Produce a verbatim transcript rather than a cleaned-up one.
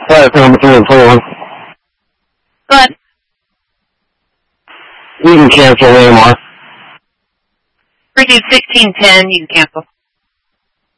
Flight number three twenty-one. Go ahead. You can cancel A M R. Reduce sixteen ten, you can cancel.